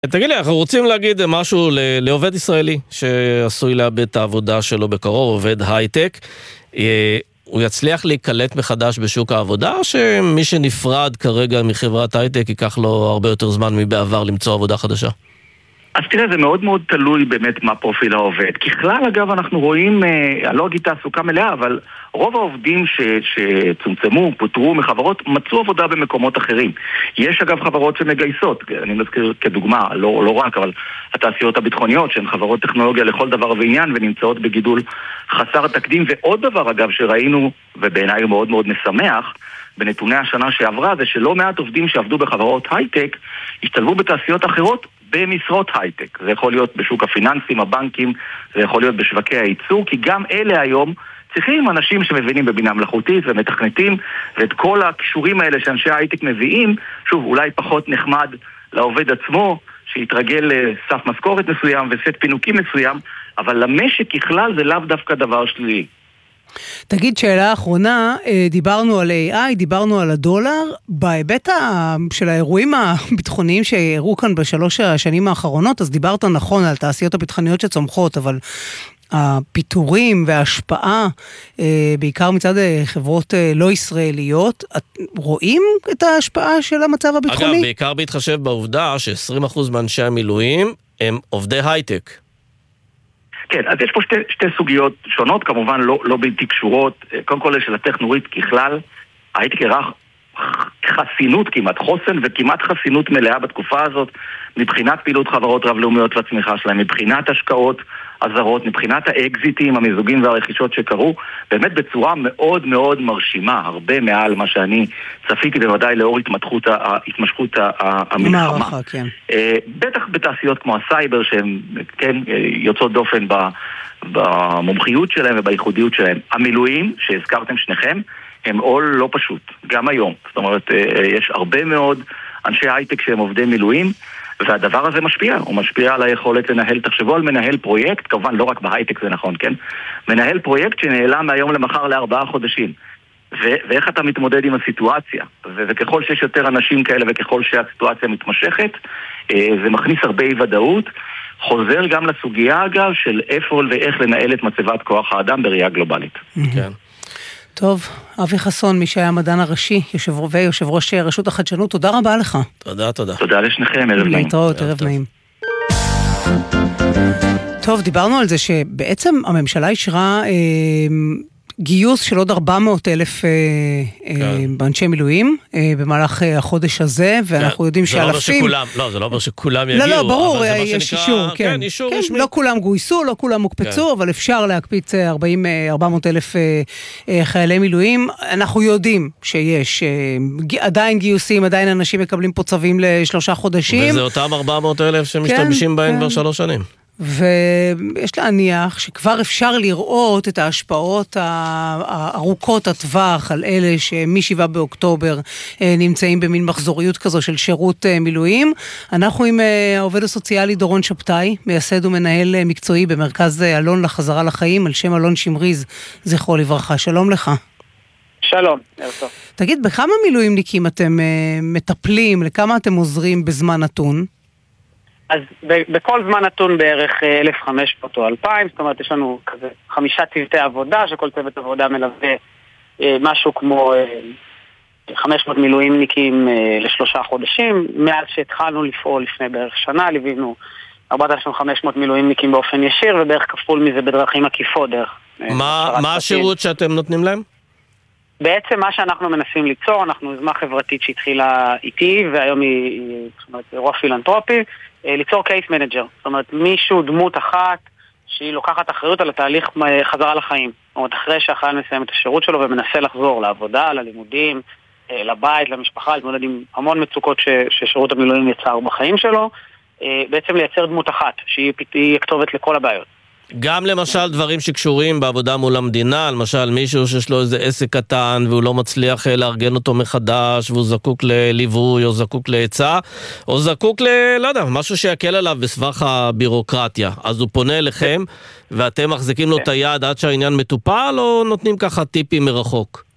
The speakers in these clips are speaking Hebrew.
תגיד לי, אנחנו רוצים להגיד משהו לעובד ישראלי שעשוי לאבד את העבודה שלו בקרוב, עובד הייטק. הוא יצליח להיקלט מחדש בשוק העבודה, או שמי שנפרד כרגע מחברת הייטק ייקח לו הרבה יותר זמן מבעבר למצוא עבודה חדשה? אז תראה, זה מאוד מאוד תלוי באמת מה פרופיל העובד. ככלל, אגב, אנחנו רואים, אני לא אגיד תעסוקה מלאה, אבל רוב העובדים שצומצמו, פוטרו מחברות, מצאו עבודה במקומות אחרים. יש אגב חברות שמגייסות, אני מזכיר כדוגמה, לא רק, אבל התעשיות הביטחוניות, שהן חברות טכנולוגיה לכל דבר ועניין, ונמצאות בגידול חסר תקדים. ועוד דבר, אגב, שראינו, ובעיניי הוא מאוד מאוד משמח, בנתוני השנה שעברה, זה שלא מעט עובדים שעבדו בחברות הייטק, השתלבו בתעשיות אחרות, במשרות הייטק. זה יכול להיות בשוק הפיננסים, הבנקים, זה יכול להיות בשווקי הייצור, כי גם אלה היום צריכים אנשים שמבינים בבינה מלאכותית ומתכנתים, ואת כל הכישורים האלה שאנשי הייטק מביאים, שוב, אולי פחות נחמד לעובד עצמו, שיתרגל לסף משכורת מסוים וסט פינוקים מסוים, אבל למשק ככלל זה לאו דווקא דבר שלילי. תגיד, שאלה האחרונה, דיברנו על AI, דיברנו על הדולר, בהיבט של האירועים הביטחוניים שהראו כאן בשלוש השנים האחרונות, אז דיברת נכון על תעשיות הביטחוניות שצומחות, אבל הפיטורים וההשפעה, בעיקר מצד חברות לא ישראליות, רואים את ההשפעה של המצב הביטחוני? אגב, בעיקר בהתחשב בעובדה ש20% מאנשי המילואים הם עובדי הייטק. כן, אז יש פה שתי סוגיות שונות, כמובן לא בלתי קשורות. קודם כל של הטכנולוגית ככלל, הייטק הראה חסינות כמעט, חוסן וכמעט חסינות מלאה בתקופה הזאת, מבחינת פעילות חברות רב-לאומיות והצמיחה שלהם, מבחינת השקעות הזרות, מבחינת האקזיטים, המיזוגים והרכישות שקרו, באמת בצורה מאוד מאוד מרשימה, הרבה מעל מה שאני צפיתי, בוודאי לאור התמשכות המלחמה. כן. בטח בתעשיות כמו הסייבר, שהן כן, יוצאות דופן במומחיות שלהם ובייחודיות שלהם. המילואים, שהזכרתם שניכם, הם עול לא פשוט, גם היום. זאת אומרת, יש הרבה מאוד אנשי הייטק שהם עובדי מילואים, והדבר הזה משפיע, הוא משפיע על היכולת לנהל, תחשבו על מנהל פרויקט, כמובן לא רק בהייטק זה נכון, כן? מנהל פרויקט שנעלם מהיום למחר ל4 חודשים. ואיך אתה מתמודד עם הסיטואציה? וככל שיש יותר אנשים כאלה וככל שהסיטואציה מתמשכת, זה מכניס הרבה ודאות. חוזר גם לסוגיה אגב של איפה ואיך לנהל את מצבת כוח האדם בראייה גלובלית. כן. טוב, אבי חסון, מי שהיה המדען הראשי ויושב ראש רשות החדשנות, תודה רבה לך. תודה. תודה לשניכם, ערב נעים. להתראות, ערב נעים. טוב, דיברנו על זה שבעצם הממשלה אישרה גיוס של עוד 400,000 באנשי מילואים במהלך החודש הזה, ואנחנו יודעים שאלפים... זה לא אומר שכולם יגיעו. לא, ברור, יש אישור, כן. אישור רשמי. לא כולם גויסו, לא כולם הוקפצו, אבל אפשר להקפיץ 400,000 חיילי מילואים. אנחנו יודעים שיש עדיין גיוסים, עדיין אנשים מקבלים פה צווים ל3 חודשים. וזה אותם 400,000 שמשתמשים בהם כבר 3 שנים. ויש להניח שכבר אפשר לראות את ההשפעות הארוכות הטווח על אלה שמ7 באוקטובר נמצאים במין מחזוריות כזו של שירות מילואים. אנחנו עם העובד הסוציאלי דורון שבתאי, מייסד ומנהל מקצועי במרכז אלון לחזרה לחיים, על שם אלון שמריז, זכרו לברכה. שלום לך. שלום. תגיד, בכמה מילואימניקים אתם מטפלים, לכמה אתם עוזרים בזמן נתון? אז בכל זמן נתון בערך 1,500 או 2,000, זאת אומרת יש לנו כזה 5 צוותי עבודה, שכל צוות עבודה מלווה משהו כמו 500 מילואימניקים ל3 חודשים. מאז שהתחלנו לפעול לפני בערך שנה, ליווינו 4,500 מילואימניקים באופן ישיר, ובערך כפול מזה בדרכים עקיפות דרך. מה השירות שאתם נותנים להם? בעצם מה שאנחנו מנסים ליצור, אנחנו יוזמה חברתית שהתחילה איתי, והיום היא אירוע פילנטרופי, ליצור קייס מנג'ר. זאת אומרת, מישהו, דמות אחת, שהיא לוקחת אחריות על התהליך חזרה לחיים. זאת אומרת, אחרי שהחייל מסיים את השירות שלו ומנסה לחזור לעבודה, ללימודים, לבית, למשפחה, להתמודד עם המון מצוקות ששירות המילואים יצר בחיים שלו, בעצם לייצר דמות אחת, שהיא כתובת לכל הבעיות. גם למשל דברים שקשורים בעבודה מול המדינה, למשל מישהו שיש לו איזה עסק קטן והוא לא מצליח לארגן אותו מחדש והוא זקוק לליווי או זקוק להיצע או זקוק לא יודע, משהו שיקל עליו בסבך הבירוקרטיה, אז הוא פונה אליכם ואתם מחזיקים לו את היד עד שהעניין מטופל או נותנים ככה טיפים מרחוק?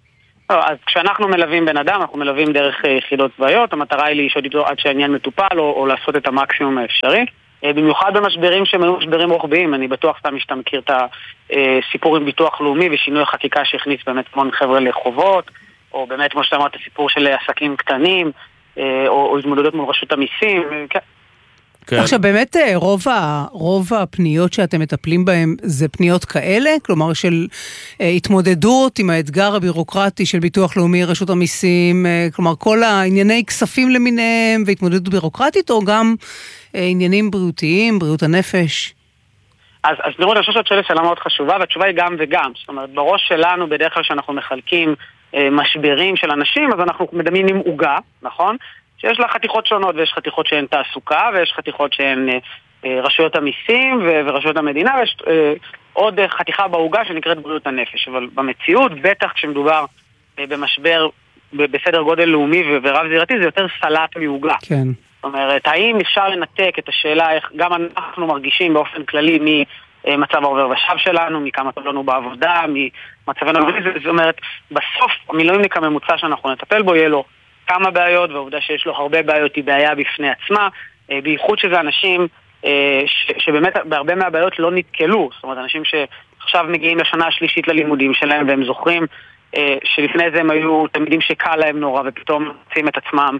אז כשאנחנו מלווים בן אדם, אנחנו מלווים דרך יחידות צבאיות, המטרה היא לשהות איתו עד שהעניין מטופל או לעשות את המקסימום האפשרי. במיוחד במשברים שהם היו משברים רוחביים, אני בטוח סתם שאתה מכיר את הסיפור עם ביטוח לאומי ושינוי החקיקה שהכניס באמת כמו חבר'ה לחובות, או באמת כמו שאתה אמרת, הסיפור של עסקים קטנים, או התמודדות מול רשות המיסים, כן. כן. עכשיו באמת רוב הפניות שאתם מטפלים בהם זה פניות כאלה? כלומר של התמודדות עם האתגר הבירוקרטי של ביטוח לאומי, רשות המיסים, כלומר כל הענייני כספים למיניהם והתמודדות בירוקרטית, או גם עניינים בריאותיים, בריאות הנפש? אז נראו, אני חושב שאת שואלת שאלה מאוד חשובה, והתשובה היא גם וגם. זאת אומרת, בראש שלנו בדרך כלל שאנחנו מחלקים משברים של אנשים, אז אנחנו מדמיינים עוגה, נכון? שיש לה חתיכות שונות, ויש חתיכות שהן תעסוקה, ויש חתיכות שהן רשויות המיסים ורשויות המדינה, ויש עוד חתיכה בעוגה שנקראת בריאות הנפש. אבל במציאות, בטח כשמדובר במשבר בסדר גודל לאומי ורב זירתי, זה יותר סלט מעוגה. כן. זאת אומרת, האם אפשר לנתק את השאלה איך גם אנחנו מרגישים באופן כללי ממצב העובר ושב שלנו, מכמה טוב לנו בעבודה, ממצבנו, זאת אומרת, בסוף המילואימניק הממוצע שאנחנו נטפל בו יהיה לו כמה בעיות, והעובדה שיש לו הרבה בעיות היא בעיה בפני עצמה, בייחוד שזה אנשים שבאמת בהרבה מהבעיות לא נתקלו, זאת אומרת, אנשים שעכשיו מגיעים לשנה השלישית ללימודים שלהם, והם זוכרים שלפני זה הם היו תלמידים שקל להם נורא, ופתאום מוצאים את עצמם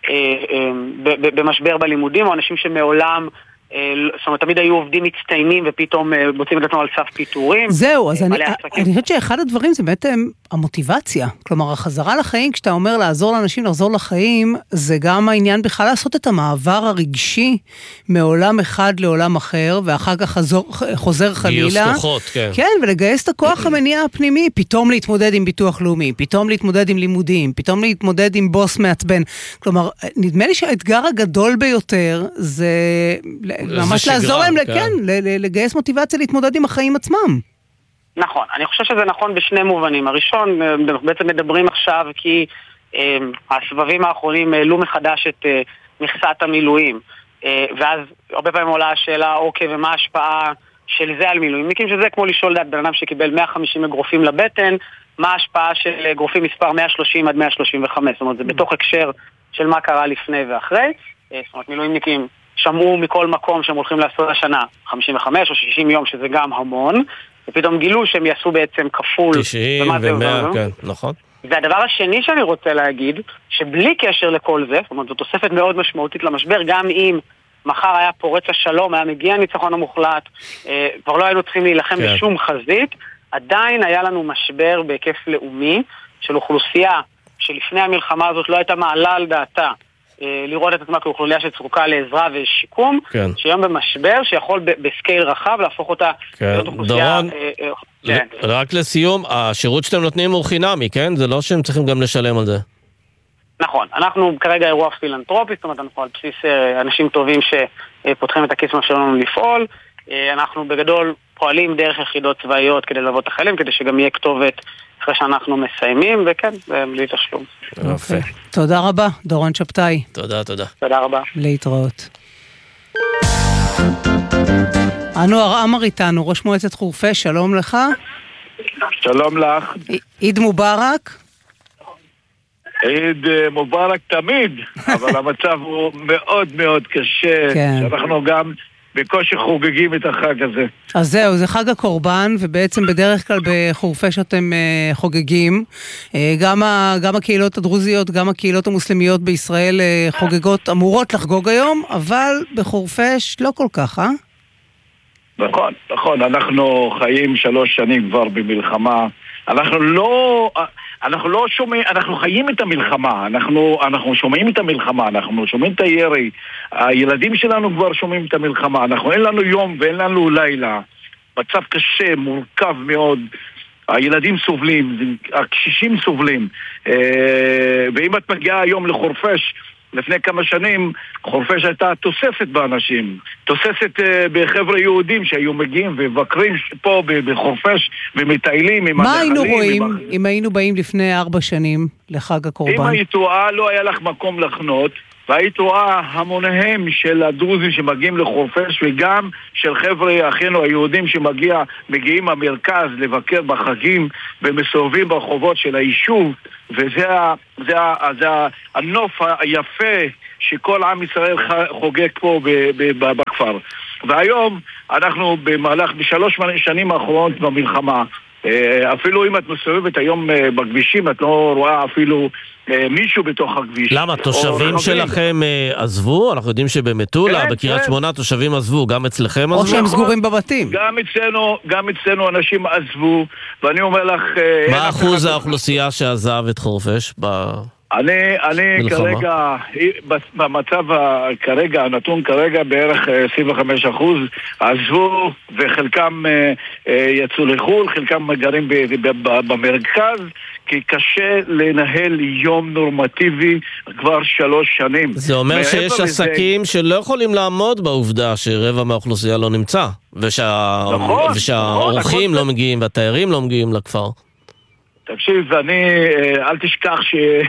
במשבר בלימודים, או אנשים שמעולם, זאת אומרת, תמיד היו עובדים מצטיינים ופתאום מוצאים את עצמם על סף פיטורים. זהו, אז אני חושבת שאחד הדברים זה באמת המוטיבציה. כלומר, החזרה לחיים, כשאתה אומר לעזור לאנשים לחזור לחיים, זה גם העניין בכלל לעשות את המעבר הרגשי מעולם אחד לעולם אחר, ואחר כך חוזר חלילה. גיוס כוחות, כן. כן, ולגייס את הכוח המניע הפנימי, פתאום להתמודד עם ביטוח לאומי, פתאום להתמודד עם לימודים, פתאום להתמודד עם בוס מעצבן. כלומר, נדמה לי שהאתגר הגדול ביותר זה ממש לעזור להם, כן, לגייס מוטיבציה להתמודד עם החיים עצמם. נכון, אני חושב שזה נכון בשני מובנים. הראשון, אנחנו בעצם מדברים עכשיו כי הסבבים האחרונים העלו מחדש את מכסת המילואים, ואז הרבה פעמים עולה השאלה, אוקיי, ומה ההשפעה של זה על מילואימניקים, שזה כמו לשאול דעת בן אדם שקיבל 150 אגרופים לבטן, מה ההשפעה של אגרופים מספר 130 עד 135, זאת אומרת, זה בתוך הקשר של מה קרה לפני ואחרי. זאת אומרת, מילואימניקים שמעו מכל מקום שהם הולכים לעשות השנה 55 או 60 יום, שזה גם המון, ופתאום גילו שהם יעשו בעצם כפול 90 ו100, כן, נכון. והדבר השני שאני רוצה להגיד, שבלי קשר לכל זה, זאת אומרת, זו תוספת מאוד משמעותית למשבר, גם אם מחר היה פורץ השלום, היה מגיע הניצחון המוחלט, כבר לא היינו צריכים להילחם בשום חזית, עדיין היה לנו משבר בהיקף לאומי של אוכלוסייה שלפני המלחמה הזאת לא הייתה מעלה על דעתה לראות את עצמה כאוכלוסייה שצרוקה לעזרה ושיקום, כן. שהיום במשבר שיכול בסקייל רחב להפוך אותה להיות אוכלוסייה... דורון, רק לסיום, השירות שאתם נותנים הוא חינמי, כן? זה לא שהם צריכים גם לשלם על זה. נכון, אנחנו כרגע אירוע פילנטרופי, זאת אומרת אנחנו על בסיס אנשים טובים שפותחים את הכיס שלנו לפעול, אנחנו בגדול פועלים דרך יחידות צבאיות כדי ללוות את החיילים, כדי שגם יהיה כתובת אחרי שאנחנו מסיימים, וכן, בלי תשלום. יפה. תודה רבה, דורון שבתאי. תודה. תודה רבה. להתראות. אנואר עמר איתנו, ראש מועצת חורפיש, שלום לך. שלום לך. עיד מובארק. עיד מובארק תמיד, אבל המצב הוא מאוד מאוד קשה, שאנחנו גם בקושי חוגגים את החג הזה. אז זהו, זה חג הקורבן, ובעצם בדרך כלל בחורפיש אתם חוגגים. גם הקהילות הדרוזיות, גם הקהילות המוסלמיות בישראל חוגגות, אמורות לחגוג היום, אבל בחורפיש לא כל כך, אה? נכון, אנחנו חיים 3 שנים כבר במלחמה, אנחנו לא שומעים, אנחנו חיים את המלחמה, אנחנו שומעים את המלחמה, אנחנו שומעים את הירי, הילדים שלנו כבר שומעים את המלחמה, אין לנו יום ואין לנו לילה, מצב קשה, מורכב מאוד, הילדים סובלים, הקשישים סובלים, ואם את מגיעה היום לחורפיש, לפני כמה שנים חורפיש הייתה תוספת באנשים, תוספת בחבר'ה יהודים שהיו מגיעים ובקרים פה בחורפיש ומטיילים עם מה היינו רואים אם היינו באים לפני 4 שנים לחג הקורבן? אם היית טועה לא היה לך מקום לחנות, והיית רואה המוניהם של הדרוזים שמגיעים לחורפיש, וגם של חבר'ה אחינו היהודים שמגיעים מהמרכז לבקר בחגים ומסובבים ברחובות של היישוב, וזה הנוף היפה שכל עם ישראל חוגג פה בכפר. והיום אנחנו בשלוש שנים האחרונות במלחמה, אפילו אם את מסובבת היום בכבישים, את לא רואה אפילו מישהו בתוך הכביש. למה? תושבים שלכם עזבו? אנחנו יודעים שבמטולה, בקריית שמונה תושבים עזבו, גם אצלכם עזבו? או שהם סגורים בבתים. גם אצלנו אנשים עזבו, ואני אומר לך... מה אחוז האוכלוסייה שעזב את חורפיש אני כרגע, במצב כרגע, הנתון כרגע בערך 25% עזבו, וחלקם יצאו לחול, חלקם גרים במרכז, כי קשה לנהל יום נורמטיבי כבר 3 שנים. זה אומר שיש עסקים שלא יכולים לעמוד בעובדה שרבע מהאוכלוסייה לא נמצא, ושהאורחים לא מגיעים והתיירים לא מגיעים לכפר. תקשיב, אל תשכח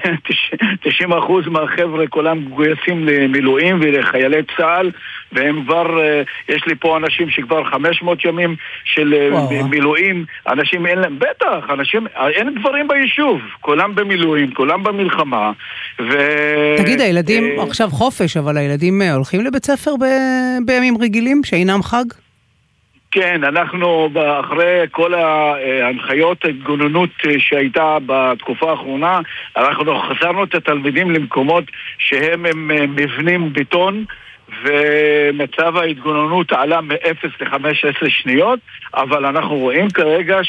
ש90% מהחבר'ה כולם גויסים למילואים ולחיילי צה"ל, והם כבר, יש לי פה אנשים שכבר 500 ימים של מילואים, אנשים אין להם, בטח, אנשים, אין דברים ביישוב, כולם במילואים, כולם במלחמה, תגיד, הילדים עכשיו חופש, אבל הילדים הולכים לבית ספר בימים רגילים, שאינם חג? כן, אנחנו אחרי כל ההנחיות ההתגוננות שהייתה בתקופה האחרונה, אנחנו חזרנו את התלמידים למקומות שהם מבנים בטון, ומצב ההתגוננות עלה מ-0 ל-15 שניות, אבל אנחנו רואים כרגע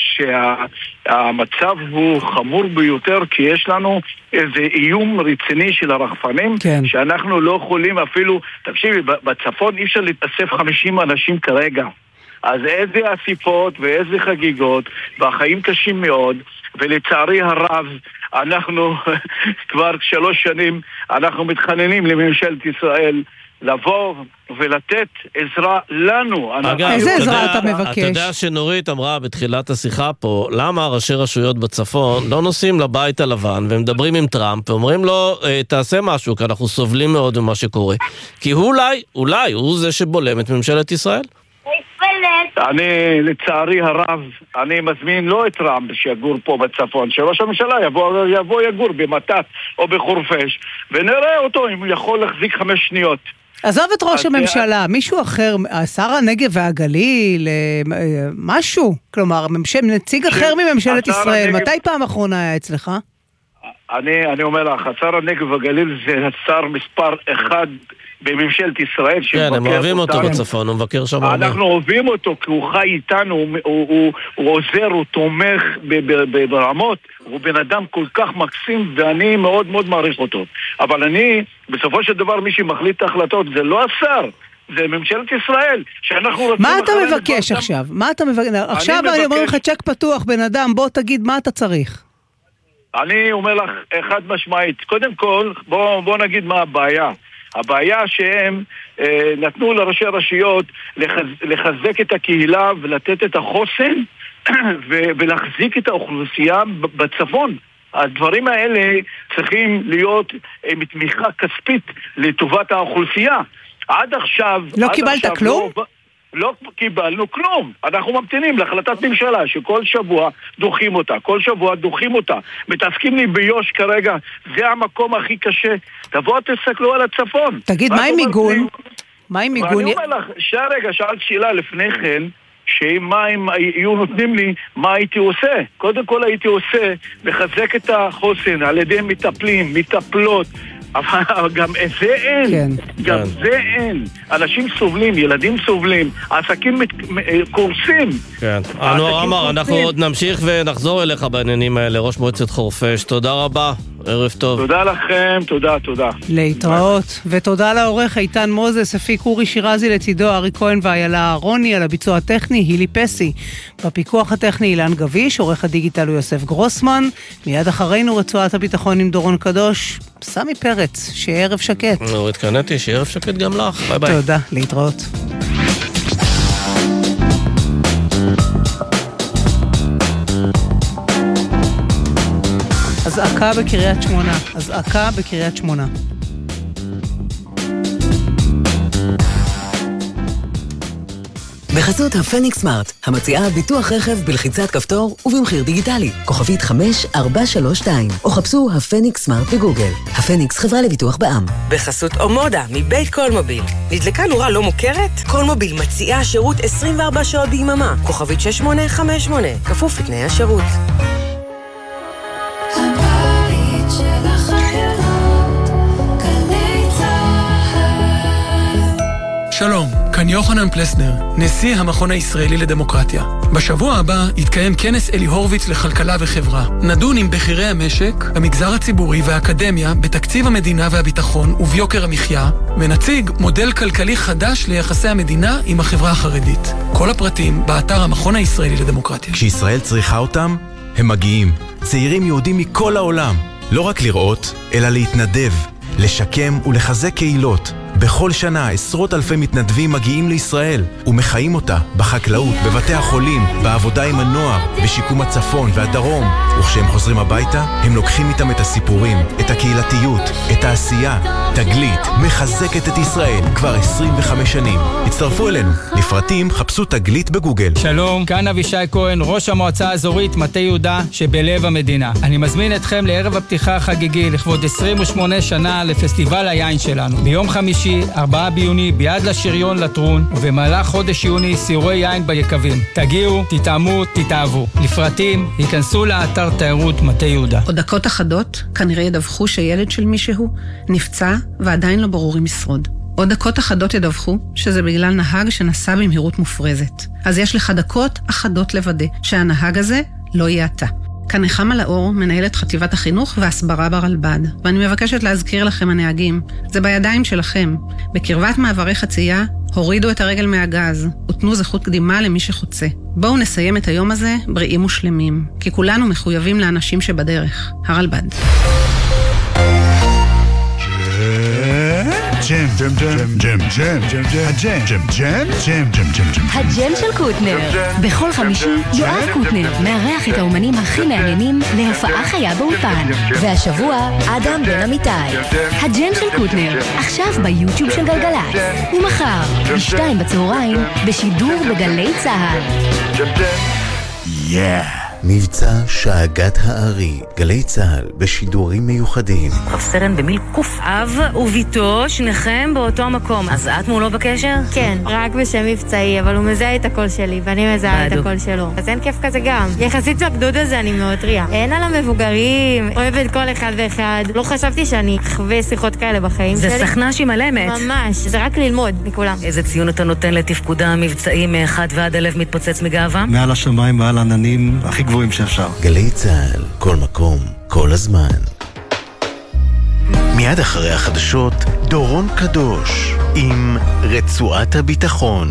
שהמצב הוא חמור ביותר, כי יש לנו איזה איום רציני של הרחפנים, כן. שאנחנו לא יכולים אפילו, תקשיבי, בצפון אי אפשר להתאסף 50 אנשים כרגע. אז איזה אסיפות ואיזה חגיגות, והחיים קשים מאוד, ולצערי הרב, אנחנו כבר 3 שנים, אנחנו מתחננים לממשלת ישראל לבוא ולתת עזרה לנו. אגב, איזה עזרה אתה מבקש? אתה יודע שנורית אמרה בתחילת השיחה פה, למה ראשי רשויות בצפון לא נוסעים לבית הלבן ומדברים עם טראמפ ואומרים לו, תעשה משהו, כי אנחנו סובלים מאוד ממה שקורה. כי אולי הוא זה שבולם את ממשלת ישראל. אני, לצערי הרב, אני מזמין לא את טראמפ שיגור פה בצפון, שראש הממשלה יבוא יגור במתת או בחורפיש, ונראה אותו אם הוא יכול להחזיק 5 שניות. עזוב את ראש הממשלה, מישהו אחר, שר הנגב והגליל, משהו, כלומר, נציג אחר מממשלת ישראל, מתי פעם אחרונה היה אצלך? אני אומר לך, שר הנגב והגליל זה השר מספר 1 בממשלת ישראל. כן, הם אוהבים אותו בצפון, הוא מבקר שם. אנחנו אוהבים אותו כי הוא חי איתנו, הוא עוזר, הוא תומך ברמות, הוא בן אדם כל כך מקסים, ואני מאוד מאוד מעריך אותו. אבל בסופו של דבר, מי שמחליט את ההחלטות זה לא השר, זה ממשלת ישראל, מה אתה מבקש עכשיו? עכשיו אני אומר לך צ'ק פתוח, בן אדם, בוא תגיד מה אתה צריך. אני אומר לך אחד משמעית, קודם כל בוא נגיד מה הבעיה. הבעיה שהם נתנו לראשי הרשויות לחזק את הקהילה ולתת את החוסן ולהחזיק את האוכלוסייה בצפון. הדברים האלה צריכים להיות מתמיכה כספית לטובת האוכלוסייה. עד עכשיו... לא קיבלת כלום? לא קיבלנו כלום. אנחנו ממתינים להחלטת ממשלה שכל שבוע דוחים אותה. מתעסקים לי ביוש כרגע, זה המקום הכי קשה. תבואו תסתכלו על הצפון. תגיד, מה עם מיגון? ואני אומר לך, שאלת שאלה לפני כן, שמה אם היו נותנים לי, מה הייתי עושה? קודם כל הייתי עושה לחזק את החוסן על ידי מטפלים, מטפלות, אבל גם זה אין, כן. גם זה אין. אנשים סובלים, ילדים סובלים, העסקים קורסים. כן. אנואר עמר, אנחנו עוד נמשיך ונחזור אליך בעניינים האלה. ראש מועצת חורפיש, תודה רבה, ערב טוב. תודה לכם, תודה. להתראות, ותודה לעורך איתן מוזס, הפיק אורי שירזי, לצידו ארי כהן ואיילה אהרוני, על הביצוע הטכני הילי פסי, בפיקוח הטכני אילן גביש, עורך הדיגיטל הוא יוסף גרוסמן, מיד אחרינו רצועת הביטחון עם דורון קדוש, סמי פרץ, שיהיה ערב שקט. נורית קנטי, שיהיה ערב שקט גם לך, ביי ביי. תודה, להתראות. אזעקה בקריית שמונה. בחסות הפניקס סמארט, המציעה ביטוח רכב בלחיצת כפתור ובמחיר דיגיטלי. כוכבית 5432, או חפשו הפניקס סמארט בגוגל. הפניקס חברה לביטוח בע"מ. בחסות אומודה, מבית קולמוביל. נדלקה נורה לא מוכרת? קולמוביל מציעה שירות 24 שעות ביממה. כוכבית 6858, כפוף לתנאי השירות. הבית של החיילות, גלי צהל. שלום, כאן יוחנן פלסנר, נשיא המכון הישראלי לדמוקרטיה. בשבוע הבא יתקיים כנס אלי הורביץ לכלכלה וחברה. נדון עם בכירי המשק, המגזר הציבורי והאקדמיה בתקציב המדינה והביטחון וביוקר המחיה, ונציג מודל כלכלי חדש ליחסי המדינה עם החברה החרדית. כל הפרטים באתר המכון הישראלי לדמוקרטיה. כשישראל צריכה אותם, הם מגיעים. צעירים יהודים מכל העולם. לא רק לראות, אלא להתנדב, לשקם ולחזק קהילות. בכל שנה עשרות אלפי מתנדבים מגיעים לישראל ומחיים אותה בחקלאות, בבתי החולים, בעבודה עם הנוער, בשיקום הצפון והדרום. וכשהם חוזרים הביתה, הם לוקחים איתם את הסיפורים, את הקהילתיות, את העשייה. תגלית מחזקת את ישראל כבר 25 שנים. הצטרפו אלינו. לפרטים חפשו תגלית בגוגל. שלום, כאן אבישי כהן, ראש המועצה האזורית מטה יהודה שבלב המדינה. אני מזמין אתכם לערב הפתיחה החגיגי לכבוד 28 שנה לפסטיבל היין שלנו. ביום חמישי 4 ביוני ביד לשריון לטרון, ובמהלך חודש יוני סיורי יין ביקבים. תגיעו, תטעמו, תתאהבו. לפרטים ייכנסו לאתר תיירות מטה יהודה. עוד דקות אחדות כנראה ידווחו שילד של מישהו נפצע ועדיין לא ברור אם ישרוד. עוד דקות אחדות ידווחו שזה בגלל נהג שנסע במהירות מופרזת. אז יש לך דקות אחדות לוודא שהנהג הזה לא יהיה אתה. כאן נחמה לאור, מנהלת חטיבת החינוך והסברה ברלב"ד, ואני מבקשת להזכיר לכם הנהגים, זה בידיים שלכם. בקרבת מעברי חצייה, הורידו את הרגל מהגז, ותנו זכות קדימה למי שחוצה. בואו נסיים את היום הזה בריאים ושלמים, כי כולנו מחויבים לאנשים שבדרך. הרלב"ד. ג'ם, ג'ם, ג'ם, ג'ם, ג'ם, ג'ם, ג'ם, ג'ם, ג'ם, ג'ם, ג'ם, ג'ם, ג'ם. הג'ם של קוטנר. בכל חמישי יואב קוטנר מארח את האומנים הכי מעניינים להופעה חיה באולפן. והשבוע אדם בן אמיתי. הג'ם של קוטנר, עכשיו ביוטיוב של גלגלצ. ומחר, ב-2 בצהריים, בשידור בגלי צהל. מבצע שאגת הארי, גלי צהל בשידורים מיוחדים. רב סרן במיל קוף. אב וביתו, שניכם באותו מקום. אז את מולו בקשר? כן, רק בשם מבצעי, אבל הוא מזהה את הקול שלי, ואני מזהה את הקול שלו. אז אין כיף כזה גם. יחסית בגדוד הזה אני מאוד טריה. אין על המבוגרים, אוהבת כל אחד ואחד. לא חשבתי שאני אחווה שיחות כאלה בחיים שלי. זה סכנה שהיא מלמת. ממש, זה רק ללמוד מכולם. איזה ציון אתה נותן לתפקודה המבצעי מ1 ועד הלב מתפוצץ מגאווה? מעל השמיים, מעל העננים, הכי גבוהים שאפשר. גלי צהל, כל מקום, כל הזמן. מיד אחרי החדשות, דורון קדוש עם רצועת הביטחון.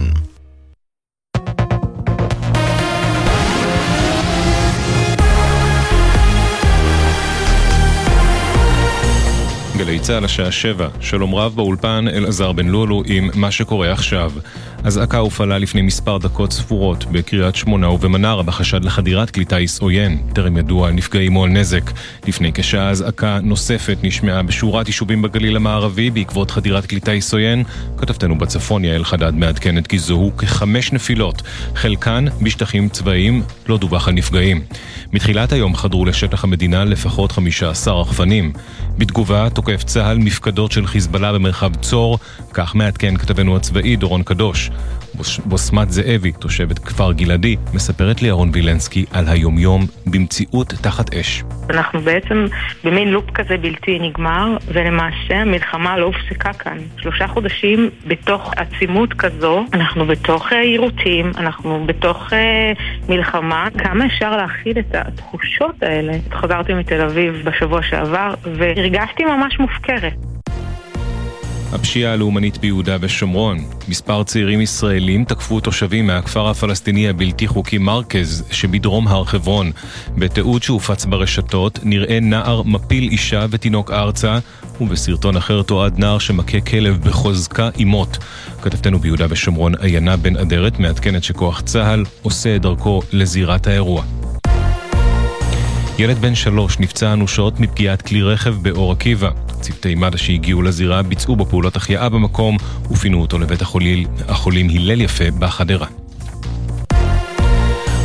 גלי צהל השעה 7, שלום רב באולפן אלעזר בן לולו עם מה שקורה עכשיו. אזעקה הופעלה לפני מספר דקות ספורות בקריית שמונה ובמנרה בחשד לחדירת כלי טיס עוין. טרם ידוע על נפגעים או על נזק. לפני כשעה אזעקה נוספת נשמעה בשורת יישובים בגליל המערבי בעקבות חדירת כלי טיס עוין. כתבתנו בצפון יעל חדד מעדכנת כי זוהו כ5 נפילות, חלקן בשטחים צבאיים, לא דווח על נפגעים. מתחילת היום חדרו לשטח המדינה לפחות 15 רחפנים. בתגובה תוקף צהל מפקדות של חיזבאללה במרחב צור, כך מעדכן כתבנו הצבאי דורון קדוש. בוסמת זאבי, תושבת כפר גלעדי, מספרת לי אהרון וילנסקי על היומיום במציאות תחת אש. אנחנו בעצם במין לופ כזה בלתי נגמר, ולמעשה המלחמה לא הופסקה כאן. 3 חודשים בתוך עצימות כזו, אנחנו בתוך עירותים, אנחנו בתוך מלחמה. כמה אפשר להכיל את התחושות האלה? חזרתי מתל אביב בשבוע שעבר, והרגשתי ממש מופקרת. הפשיעה הלאומנית ביהודה ושומרון. מספר צעירים ישראלים תקפו תושבים מהכפר הפלסטיני הבלתי חוקי מרקז שבדרום הר חברון. בתיעוד שהופץ ברשתות נראה נער מפיל אישה ותינוק ארצה, ובסרטון אחר תועד נער שמכה כלב בחוזקה אימות. כתבתנו ביהודה ושומרון עיינה בן אדרת מעדכנת שכוח צהל עושה את דרכו לזירת האירוע. ילד בן 3 נפצע אנושות מפגיעת כלי רכב באור עקיבא. צוותי מד"א שהגיעו לזירה ביצעו בפעולות החייאה במקום ופינו אותו לבית החולים הלל יפה בחדרה.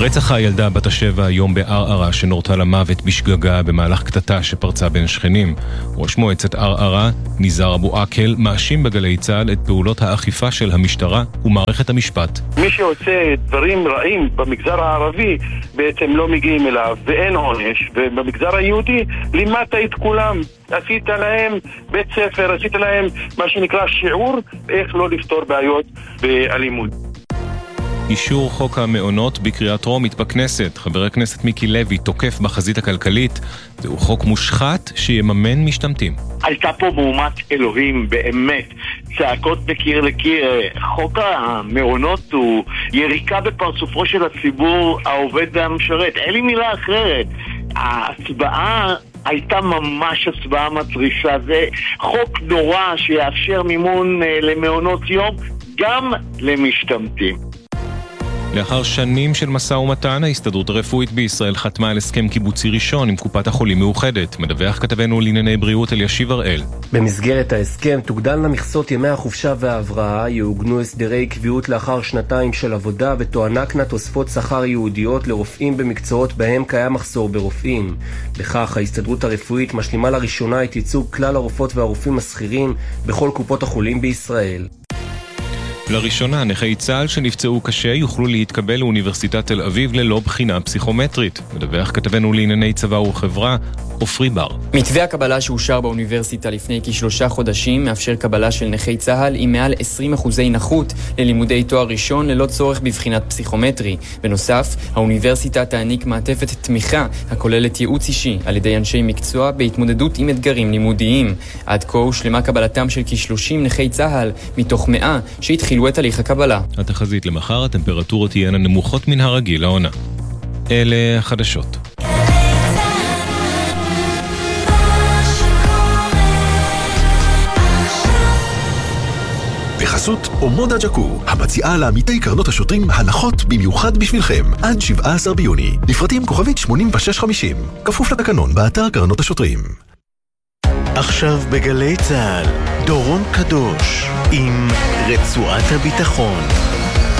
רצח הילדה בת ה7 היום בערערה שנורתה למוות בשגגה במהלך קטטה שפרצה בין שכנים. ראש מועצת ערערה, ניזר אבו עקל, מאשים בגלי צה"ל את פעולות האכיפה של המשטרה ומערכת המשפט. מי שעושה דברים רעים במגזר הערבי בעצם לא מגיעים אליו ואין עונש, ובמגזר היהודי לימדת את כולם, עשית להם בית ספר, עשית להם מה שנקרא שיעור איך לא לפתור בעיות באלימות. אישור חוק המעונות בקריאה טרומית בכנסת. חבר הכנסת מיקי לוי תוקף בחזית הכלכלית. זהו חוק מושחת שיממן משתמטים. הייתה פה מהומת אלוהים באמת. צעקות מקיר לקיר. חוק המעונות הוא יריקה בפרצופו של הציבור העובד והמשרת. אין לי מילה אחרת. ההצבעה הייתה ממש הצבעה מטריסה. זה חוק נורא שיאפשר מימון למעונות יום גם למשתמטים. לאחר שנים של משא ומתן, ההסתדרות הרפואית בישראל חתמה על הסכם קיבוצי ראשון עם קופת החולים מאוחדת. מדווח כתבנו לענייני בריאות אלישיב הראל. במסגרת ההסכם תוגדלנה מכסות ימי החופשה וההבראה, יעוגנו הסדרי קביעות לאחר שנתיים של עבודה ותוענקנה תוספות שכר ייעודיות לרופאים במקצועות בהם קיים מחסור ברופאים. בכך ההסתדרות הרפואית משלימה לראשונה את ייצוג כלל הרופאות והרופאים השכירים בכל קופות החולים בישראל. לראשונה, נכי צה"ל שנפצעו קשה יוכלו להתקבל לאוניברסיטת תל אביב ללא בחינה פסיכומטרית. מדווח כתבנו לענייני צבא וחברה, עופרי בר. מתווה הקבלה שאושר באוניברסיטה לפני כ3 חודשים מאפשר קבלה של נכי צה"ל עם מעל 20% נכות ללימודי תואר ראשון ללא צורך בבחינת פסיכומטרי. בנוסף, האוניברסיטה תעניק מעטפת תמיכה הכוללת ייעוץ אישי על ידי אנשי מקצוע בהתמודדות עם אתגרים לימודיים. עד כה הושלמה קבלתם של כ30 נכי צה"ל מתוך 100 שהתחילו את הליך הקבלה. התחזית למחר, הטמפרטורות תהיינה נמוכות מן הרגיל לעונה. אלה החדשות. בחסות אומודה ג'קו, המציעה לעמיתי קרנות השוטרים הנחות במיוחד בשבילכם, עד 17 ביוני. לפרטים כוכבית 8650, כפוף לתקנון באתר קרנות השוטרים. עכשיו בגלי צה"ל, דורון קדוש עם רצועת הביטחון.